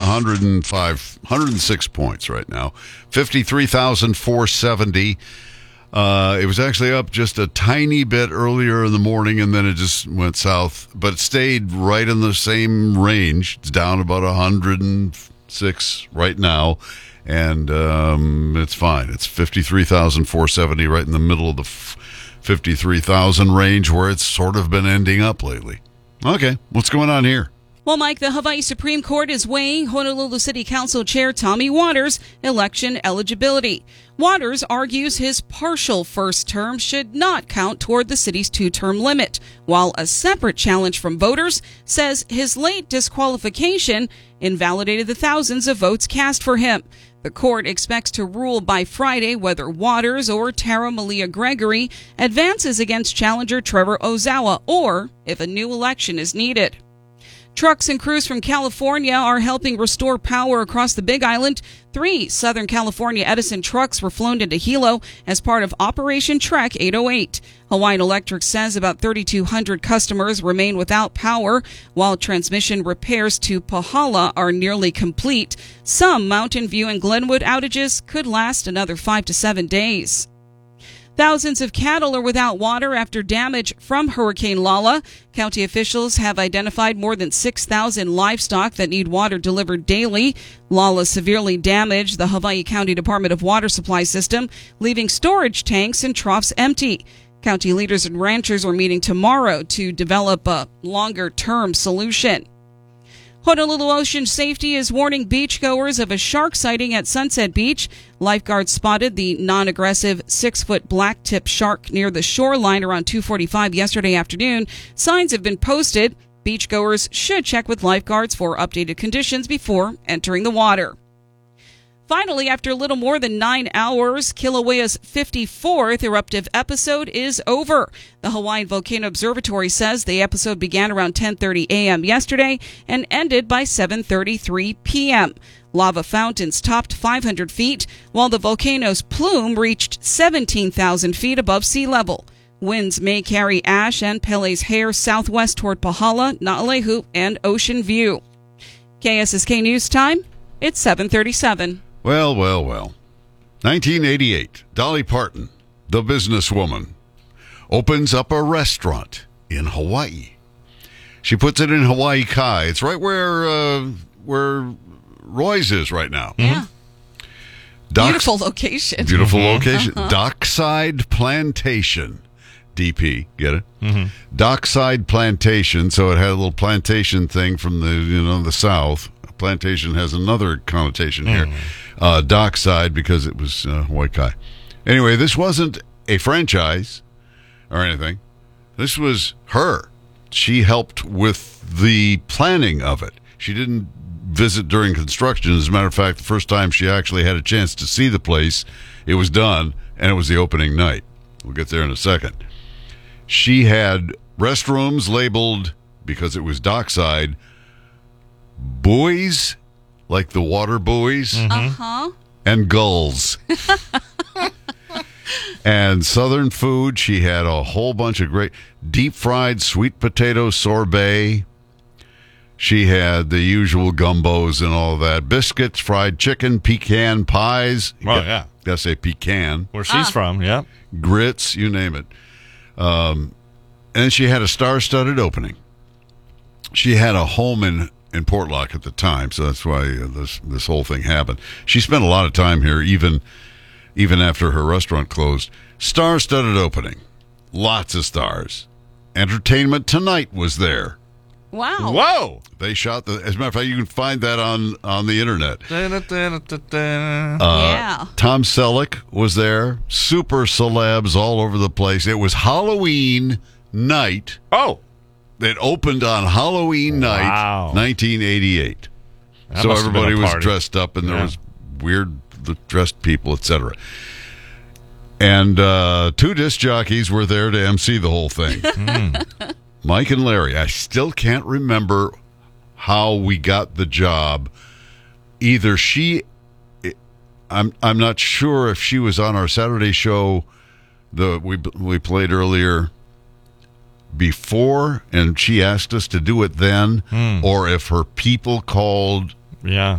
106 points right now. 53,470. It was actually up just a tiny bit earlier in the morning, and then it just went south. But it stayed right in the same range. It's down about 106 right now, and it's fine. It's 53,470 right in the middle of the 53,000 range where it's sort of been ending up lately. Okay, what's going on here? Well, Mike, the Hawaii Supreme Court is weighing Honolulu City Council Chair Tommy Waters' election eligibility. Waters argues his partial first term should not count toward the city's two-term limit, while a separate challenge from voters says his late disqualification invalidated the thousands of votes cast for him. The court expects to rule by Friday whether Waters or Tara Malia Gregory advances against challenger Trevor Ozawa, or if a new election is needed. Trucks and crews from California are helping restore power across the Big Island. 3 Southern California Edison trucks were flown into Hilo as part of Operation Trek 808. Hawaiian Electric says about 3,200 customers remain without power, while transmission repairs to Pahala are nearly complete. Some Mountain View and Glenwood outages could last another 5 to 7 days. Thousands of cattle are without water after damage from Hurricane Lala. County officials have identified more than 6,000 livestock that need water delivered daily. Lala severely damaged the Hawaii County Department of Water Supply system, leaving storage tanks and troughs empty. County leaders and ranchers are meeting tomorrow to develop a longer-term solution. Honolulu Ocean Safety is warning beachgoers of a shark sighting at Sunset Beach. Lifeguards spotted the non-aggressive 6-foot black-tip shark near the shoreline around 2:45 yesterday afternoon. Signs have been posted. Beachgoers should check with lifeguards for updated conditions before entering the water. Finally, after a little more than 9 hours, Kilauea's 54th eruptive episode is over. The Hawaiian Volcano Observatory says the episode began around 10:30 a.m. yesterday and ended by 7:33 p.m. Lava fountains topped 500 feet, while the volcano's plume reached 17,000 feet above sea level. Winds may carry ash and Pele's hair southwest toward Pahala, Naalehu, and Ocean View. KSSK News Time, it's 7:37. Well. 1988, Dolly Parton, the businesswoman, opens up a restaurant in Hawaii. She puts it in Hawaii Kai. It's right where Roy's is right now. Yeah. Beautiful location. Beautiful location. Dockside Plantation. DP, get it? Dockside Plantation. So it had a little plantation thing from the South. Plantation has another connotation here. Dockside, because it was Hawaii Kai. Anyway, this wasn't a franchise or anything. This was her. She helped with the planning of it. She didn't visit during construction. As a matter of fact, the first time she actually had a chance to see the place, it was done, and it was the opening night. We'll get there in a second. She had restrooms labeled, because it was dockside, buoys, like the water buoys, and gulls. And Southern food, she had a whole bunch of great deep-fried sweet potato sorbet. She had the usual gumbos and all that. Biscuits, fried chicken, pecan pies. Yeah. Gotta say pecan. Where she's from, yeah. Grits, you name it. And she had a star-studded opening. She had a home in Portlock at the time, so that's why this whole thing happened. She spent a lot of time here, even after her restaurant closed. Star-studded opening. Lots of stars. Entertainment Tonight was there. Wow. Whoa! They shot as a matter of fact, you can find that on the internet. Yeah. Tom Selleck was there. Super celebs all over the place. It was Halloween night. Oh! It opened on Halloween night, 1988. So everybody was dressed up, and there was weird dressed people, etc. And 2 disc jockeys were there to MC the whole thing. Mike and Larry. I still can't remember how we got the job. Either I'm not sure if she was on our Saturday show that we played earlier before, and she asked us to do it then, or if her people called Yeah.